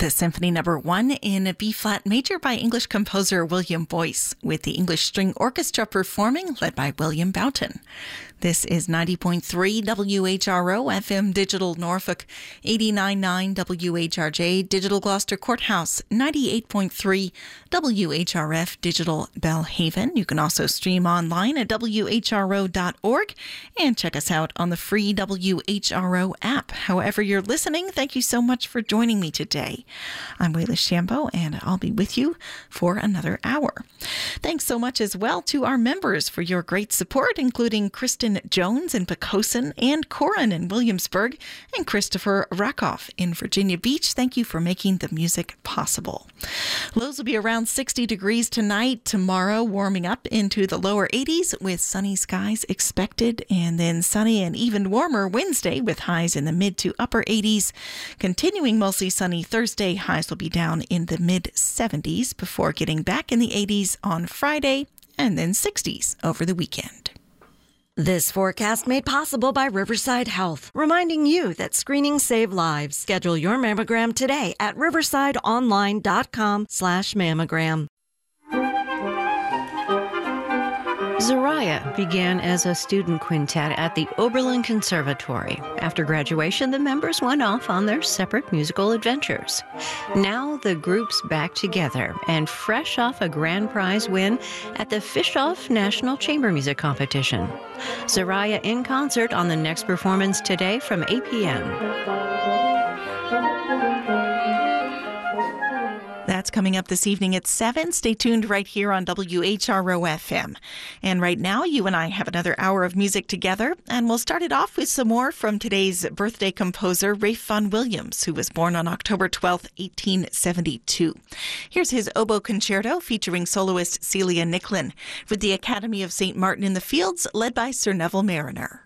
The Symphony Number 1 in B-flat major by English composer William Boyce, with the English String Orchestra performing, led by William Boughton. This is 90.3 WHRO FM Digital Norfolk, 89.9 WHRJ Digital Gloucester Courthouse, 98.3 WHRF Digital Belhaven. You can also stream online at whro.org and check us out on the free WHRO app. However you're listening, thank you so much for joining me today. I'm Wayla Shambo, and I'll be with you for another hour. Thanks so much as well to our members for your great support, including Kristen Jones in Poquoson, and Corin in Williamsburg, and Christopher Rakoff in Virginia Beach. Thank you for making the music possible. Lows will be around 60 degrees tonight. Tomorrow, warming up into the lower 80s with sunny skies expected, and then sunny and even warmer Wednesday with highs in the mid to upper 80s. Continuing mostly sunny Thursday, highs will be down in the mid 70s before getting back in the 80s on Friday, and then 60s over the weekend. This forecast made possible by Riverside Health, reminding you that screenings save lives. Schedule your mammogram today at riversideonline.com/mammogram. Zoraya began as a student quintet at the Oberlin Conservatory. After graduation, the members went off on their separate musical adventures. Now the group's back together and fresh off a grand prize win at the Fischoff National Chamber Music Competition. Zoraya in concert on the next performance today from 8 p.m. That's coming up this evening at 7. Stay tuned right here on WHRO FM. And right now, you and I have another hour of music together, and we'll start it off with some more from today's birthday composer, Ralph Vaughan Williams, who was born on October 12, 1872. Here's his oboe concerto featuring soloist Celia Nicklin with the Academy of St. Martin in the Fields, led by Sir Neville Mariner.